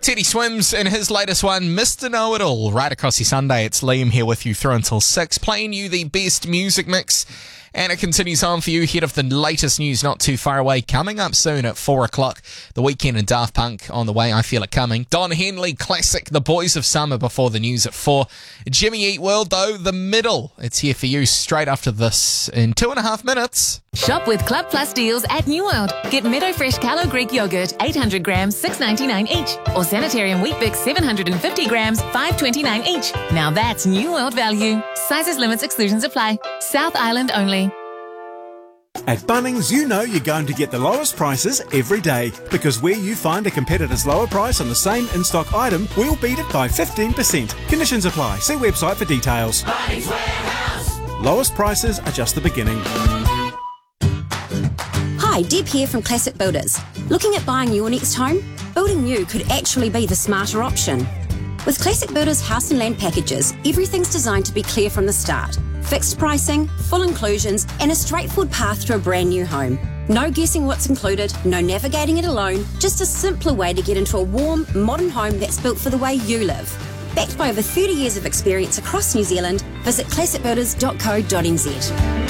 Teddy Swims in his latest one, Mr. Know-It-All. Right across your Sunday, it's Liam here with you through until 6, playing you the best music mix. And it continues on for you ahead of the latest news not too far away. Coming up soon at 4 o'clock, The Weeknd and Daft Punk on the way, I Feel It Coming. Don Henley classic, The Boys of Summer before the news at 4. Jimmy Eat World, though, The Middle. It's here for you straight after this in 2.5 minutes. Shop with Club Plus deals at New World. Get Meadow Fresh Callow Greek yogurt, 800 grams, $6.99 each. Or Sanitarium Wheat Bix, 750 grams, $5.29 each. Now that's New World value. Sizes, limits, exclusions apply. South Island only. At Bunnings, you know you're going to get the lowest prices every day, because where you find a competitor's lower price on the same in-stock item, we'll beat it by 15%. Conditions apply. See website for details. Bunnings Warehouse. Lowest prices are just the beginning. Hi, Deb here from Classic Builders. Looking at buying your next home? Building new could actually be the smarter option. With Classic Builders house and land packages, everything's designed to be clear from the start. Fixed pricing, full inclusions, and a straightforward path to a brand new home. No guessing what's included, no navigating it alone, just a simpler way to get into a warm, modern home that's built for the way you live. Backed by over 30 years of experience across New Zealand, visit classicbuilders.co.nz.